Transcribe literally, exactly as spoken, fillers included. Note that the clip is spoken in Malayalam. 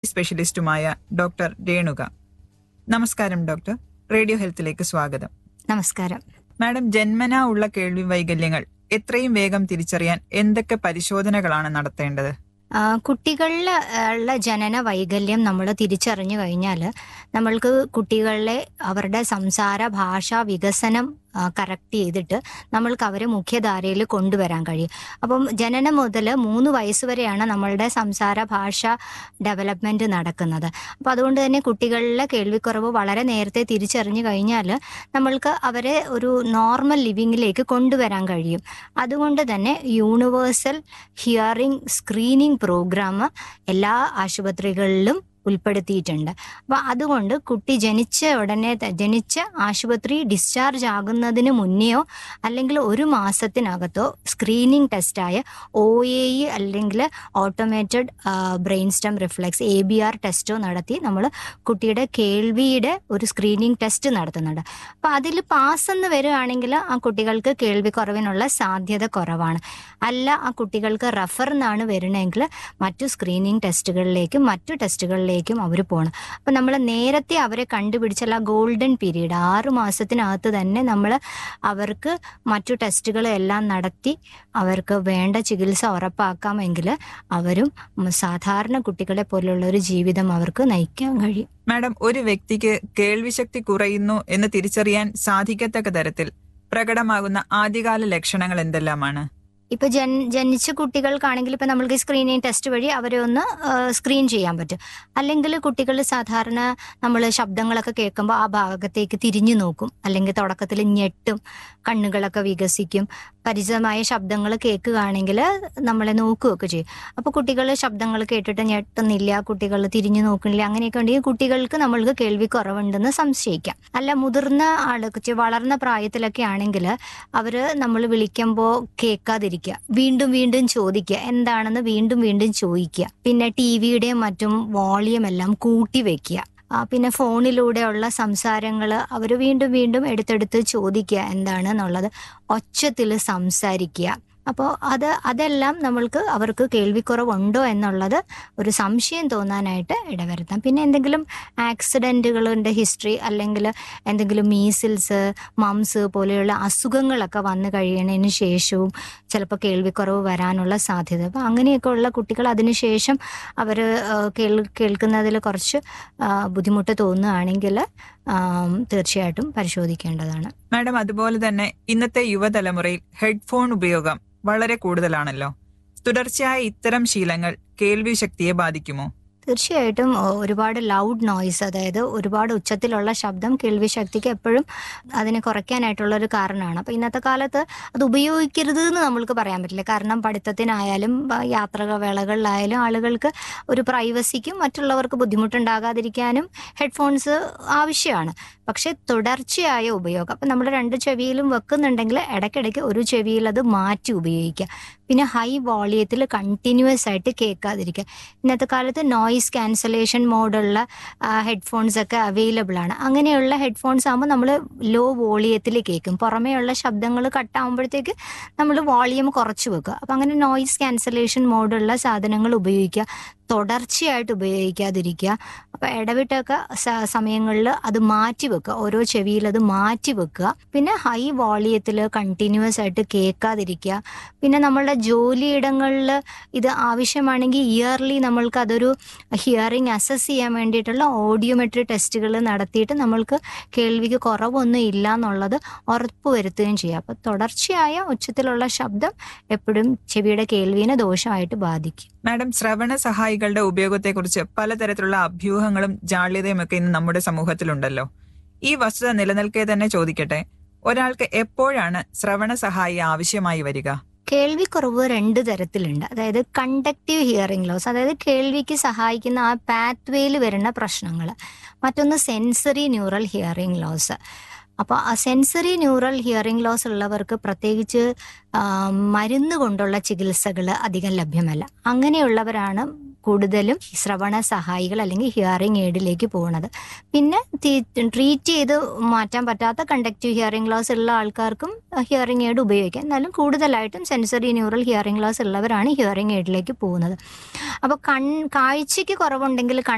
സ്പെഷ്യലിസ്റ്റുമായ ഡോക്ടർ രേണുക. നമസ്കാരം ഡോക്ടർ. റേഡിയോ ഹെൽത്തിലേക്ക് സ്വാഗതം. നമസ്കാരം മാഡം. ജന്മനാ ഉള്ള കേൾവി വൈകല്യങ്ങൾ എത്രയും വേഗം തിരിച്ചറിയാൻ എന്തൊക്കെ പരിശോധനകളാണ് നടത്തേണ്ടത്? കുട്ടികളിൽ ഉള്ള ജനന വൈകല്യം നമ്മൾ തിരിച്ചറിഞ്ഞു കഴിഞ്ഞാൽ നമ്മൾക്ക് കുട്ടികളിലെ അവരുടെ സംസാര ഭാഷ വികസനം കറക്റ്റ് ചെയ്തിട്ട് നമ്മൾക്ക് അവരെ മുഖ്യധാരയിൽ കൊണ്ടുവരാൻ കഴിയും. അപ്പം ജനനം മുതൽ മൂന്ന് വയസ്സ് വരെയാണ് നമ്മളുടെ സംസാര ഭാഷ ഡെവലപ്മെൻറ്റ് നടക്കുന്നത്. അപ്പോൾ അതുകൊണ്ട് തന്നെ കുട്ടികളിലെ കേൾവിക്കുറവ് വളരെ നേരത്തെ തിരിച്ചറിഞ്ഞു കഴിഞ്ഞാൽ നമ്മൾക്ക് അവരെ ഒരു നോർമൽ ലിവിങ്ങിലേക്ക് കൊണ്ടുവരാൻ കഴിയും. അതുകൊണ്ട് തന്നെ യൂണിവേഴ്സൽ ഹിയറിംഗ് സ്ക്രീനിങ് പ്രോഗ്രാം എല്ലാ ആശുപത്രികളിലും ഉൾപ്പെടുത്തിയിട്ടുണ്ട്. അപ്പോൾ അതുകൊണ്ട് കുട്ടി ജനിച്ച ഉടനെ ജനിച്ച ആശുപത്രി ഡിസ്ചാർജ് ആകുന്നതിന് മുന്നെയോ അല്ലെങ്കിൽ ഒരു മാസത്തിനകത്തോ സ്ക്രീനിങ് ടെസ്റ്റായ ഒ എ ഇ അല്ലെങ്കിൽ automated brain stem reflex A B R ടെസ്റ്റോ നടത്തി നമ്മൾ കുട്ടിയുടെ കേൾവിയുടെ ഒരു സ്ക്രീനിങ് ടെസ്റ്റ് നടത്തുന്നുണ്ട്. അപ്പോൾ അതിൽ പാസ് എന്ന് വരികയാണെങ്കിൽ ആ കുട്ടികൾക്ക് കേൾവി കുറവിനുള്ള സാധ്യത കുറവാണ്. അല്ല ആ കുട്ടികൾക്ക് റഫർ എന്നാണ് വരുന്നതെങ്കിൽ മറ്റു സ്ക്രീനിങ് ടെസ്റ്റുകളിലേക്കും മറ്റു ടെസ്റ്റുകളിലേക്കും അവർ പോകണം. അപ്പം നമ്മൾ നേരത്തെ അവരെ കണ്ടുപിടിച്ചാൽ ആ ഗോൾഡൻ പീരീഡ് ആറു മാസത്തിനകത്ത് തന്നെ നമ്മൾ അവർക്ക് മറ്റു ടെസ്റ്റുകളെല്ലാം നടത്തി അവർക്ക് വേണ്ട ചികിത്സ ഉറപ്പാക്കാമെങ്കിൽ അവരും സാധാരണ കുട്ടികളെ പോലുള്ള ഒരു ജീവിതം അവർക്ക് നയിക്കാൻ കഴിയും. മാഡം, ഒരു വ്യക്തിക്ക് കേൾവിശക്തി കുറയുന്നു എന്ന് തിരിച്ചറിയാൻ സാധിക്കത്തക്ക തരത്തിൽ പ്രകടമാകുന്ന ആദ്യകാല ലക്ഷണങ്ങൾ എന്തെല്ലാമാണ്? ഇപ്പൊ ജൻ ജനിച്ച കുട്ടികൾക്കാണെങ്കിൽ ഇപ്പൊ നമ്മൾക്ക് സ്ക്രീനിങ് ടെസ്റ്റ് വഴി അവരെ ഒന്ന് സ്ക്രീൻ ചെയ്യാൻ പറ്റും. അല്ലെങ്കിൽ കുട്ടികൾ സാധാരണ നമ്മൾ ശബ്ദങ്ങളൊക്കെ കേൾക്കുമ്പോൾ ആ ഭാഗത്തേക്ക് തിരിഞ്ഞു നോക്കും, അല്ലെങ്കിൽ തുടക്കത്തിൽ ഞെട്ടും, കണ്ണുകളൊക്കെ വികസിക്കും. പരിചിതമായ ശബ്ദങ്ങൾ കേൾക്കുകയാണെങ്കിൽ നമ്മളെ നോക്കുകയൊക്കെ ചെയ്യും. അപ്പോൾ കുട്ടികൾ ശബ്ദങ്ങൾ കേട്ടിട്ട് ഞെട്ടുന്നില്ല, കുട്ടികൾ തിരിഞ്ഞു നോക്കുന്നില്ല, അങ്ങനെയൊക്കെ ഉണ്ടെങ്കിൽ കുട്ടികൾക്ക് നമ്മൾക്ക് കേൾവി കുറവുണ്ടെന്ന് സംശയിക്കാം. അല്ല മുതിർന്ന ആൾക്ക് വളർന്ന പ്രായത്തിലൊക്കെ ആണെങ്കിൽ അവർ നമ്മൾ വിളിക്കുമ്പോൾ കേൾക്കാതിരിക്കും, വീണ്ടും വീണ്ടും ചോദിക്കുക, എന്താണെന്ന് വീണ്ടും വീണ്ടും ചോദിക്കുക. പിന്നെ ടി വിയുടെയും മറ്റും വോളിയം എല്ലാം കൂട്ടി വെക്കുക. പിന്നെ ഫോണിലൂടെയുള്ള സംസാരങ്ങൾ അവർ വീണ്ടും വീണ്ടും എടുത്തെടുത്ത് ചോദിക്കുക എന്താണെന്നുള്ളത്, ഒച്ചത്തിൽ സംസാരിക്കുക. അപ്പോൾ അത് അതെല്ലാം നമ്മൾക്ക് അവർക്ക് കേൾവിക്കുറവുണ്ടോ എന്നുള്ളത് ഒരു സംശയം തോന്നാനായിട്ട് ഇടവരുത്താം. പിന്നെ എന്തെങ്കിലും ആക്സിഡൻറ്റുകളുടെ ഹിസ്റ്ററി അല്ലെങ്കിൽ എന്തെങ്കിലും മീസിൽസ് മംസ് പോലെയുള്ള അസുഖങ്ങളൊക്കെ വന്നു കഴിയുന്നതിന് ശേഷവും ചിലപ്പോൾ കേൾവിക്കുറവ് വരാനുള്ള സാധ്യത. അപ്പോൾ അങ്ങനെയൊക്കെ ഉള്ള കുട്ടികൾ അതിനുശേഷം അവർ കേൾ കേൾക്കുന്നതിൽ കുറച്ച് ബുദ്ധിമുട്ട് തോന്നുകയാണെങ്കിൽ തീർച്ചയായിട്ടും പരിശോധിക്കേണ്ടതാണ്. മാഡം, അതുപോലെ തന്നെ ഇന്നത്തെ യുവതലമുറയിൽ ഹെഡ്ഫോൺ ഉപയോഗം വളരെ കൂടുതലാണല്ലോ. തുടർച്ചയായ ഇത്തരം ശീലങ്ങൾ കേൾവി ശക്തിയെ ബാധിക്കുമോ? തീർച്ചയായിട്ടും ഒരുപാട് ലൗഡ് നോയ്സ്, അതായത് ഒരുപാട് ഉച്ചത്തിലുള്ള ശബ്ദം കേൾവി ശക്തിക്ക് എപ്പോഴും അതിനെ കുറയ്ക്കാനായിട്ടുള്ളൊരു കാരണമാണ്. അപ്പോൾ ഇന്നത്തെ കാലത്ത് അത് ഉപയോഗിക്കരുത് എന്ന് നമ്മൾക്ക് പറയാൻ പറ്റില്ല. കാരണം പഠിത്തത്തിനായാലും യാത്രാ വേളകളിലായാലും ആളുകൾക്ക് ഒരു പ്രൈവസിക്കും മറ്റുള്ളവർക്ക് ബുദ്ധിമുട്ടുണ്ടാകാതിരിക്കാനും ഹെഡ്ഫോൺസ് ആവശ്യമാണ്. പക്ഷെ തുടർച്ചയായ ഉപയോഗം, അപ്പം നമ്മൾ രണ്ട് ചെവിയിലും വെക്കുന്നുണ്ടെങ്കിൽ ഇടയ്ക്കിടയ്ക്ക് ഒരു ചെവിയിൽ അത് മാറ്റി ഉപയോഗിക്കുക. പിന്നെ ഹൈ വോളിയത്തിൽ കണ്ടിന്യൂസ് ആയിട്ട് കേൾക്കാതിരിക്കുക. ഇന്നത്തെ കാലത്ത് നോയിസ് ക്യാൻസലേഷൻ മോഡുള്ള ഹെഡ്ഫോൺസ് ഒക്കെ അവൈലബിൾ ആണ്. അങ്ങനെയുള്ള ഹെഡ്ഫോൺസ് ആകുമ്പോൾ നമ്മൾ ലോ വോളിയത്തിൽ കേൾക്കും, പുറമേയുള്ള ശബ്ദങ്ങൾ കട്ടാകുമ്പോഴത്തേക്ക് നമ്മൾ വോളിയം കുറച്ച് വെക്കുക. അപ്പം അങ്ങനെ നോയിസ് ക്യാൻസലേഷൻ മോഡുള്ള സാധനങ്ങൾ ഉപയോഗിക്കുക, തുടർച്ചയായിട്ട് ഉപയോഗിക്കാതിരിക്കുക. അപ്പോൾ ഇടവിട്ടൊക്കെ സമയങ്ങളിൽ അത് മാറ്റി വെക്കുക, ഓരോ ചെവിയിൽ അത് മാറ്റി വെക്കുക. പിന്നെ ഹൈ വോളിയത്തിൽ കണ്ടിന്യൂസ് ആയിട്ട് കേൾക്കാതിരിക്കുക. പിന്നെ നമ്മളുടെ ജോലിയിടങ്ങളിൽ ഇത് ആവശ്യമാണെങ്കിൽ ഇയർലി നമ്മൾക്ക് അതൊരു ഹിയറിംഗ് അസസ് ചെയ്യാൻ വേണ്ടിയിട്ടുള്ള ഓഡിയോമെട്രി ടെസ്റ്റുകൾ നടത്തിയിട്ട് നമ്മൾക്ക് കേൾവിക്ക് കുറവൊന്നും ഇല്ല എന്നുള്ളത് ഉറപ്പുവരുത്തുകയും ചെയ്യുക. അപ്പോൾ തുടർച്ചയായ ഉച്ചത്തിലുള്ള ശബ്ദം എപ്പോഴും ചെവിയുടെ കേൾവിനെ ദോഷമായിട്ട് ബാധിക്കും. മാഡം, ശ്രവണ സഹായികളുടെ ഉപയോഗത്തെക്കുറിച്ച് പലതരത്തിലുള്ള അഭ്യൂഹങ്ങളും ജാള്യതയും ഒക്കെ ഇന്ന് നമ്മുടെ സമൂഹത്തിലുണ്ടല്ലോ. ഈ വസ്തുത നിലനിൽക്കെ തന്നെ ചോദിക്കട്ടെ, ഒരാൾക്ക് എപ്പോഴാണ് ശ്രവണ സഹായി ആവശ്യമായി വരിക? കേൾവിക്കുറവ് രണ്ട് തരത്തിലുണ്ട്. അതായത് കണ്ടക്റ്റീവ് ഹിയറിംഗ് ലോസ്, അതായത് കേൾവിക്ക് സഹായിക്കുന്ന ആ പാത്വേയിൽ വരുന്ന പ്രശ്നങ്ങൾ. മറ്റൊന്ന് സെൻസറി ന്യൂറൽ ഹിയറിംഗ് ലോസ്. അപ്പോൾ ആ സെൻസറി ന്യൂറൽ ഹിയറിംഗ് ലോസ് ഉള്ളവർക്ക് പ്രത്യേകിച്ച് മരുന്ന് കൊണ്ടുള്ള ചികിത്സകൾ അധികം ലഭ്യമല്ല. അങ്ങനെയുള്ളവരാണ് കൂടുതലും ശ്രവണ സഹായികൾ അല്ലെങ്കിൽ ഹിയറിംഗ് എയ്ഡിലേക്ക് പോകുന്നത്. പിന്നെ ട്രീറ്റ് ചെയ്ത് മാറ്റാൻ പറ്റാത്ത കണ്ടക്റ്റീവ് ഹിയറിംഗ് ലോസ് ഉള്ള ആൾക്കാർക്കും ഹിയറിംഗ് എയ്ഡ് ഉപയോഗിക്കാം. എന്നാലും കൂടുതലായിട്ടും സെൻസറി ന്യൂറൽ ഹിയറിംഗ് ലോസ് ഉള്ളവരാണ് ഹിയറിംഗ് എയ്ഡിലേക്ക് പോകുന്നത്. അപ്പോൾ കൺ കാഴ്ചയ്ക്ക് കുറവുണ്ടെങ്കിൽ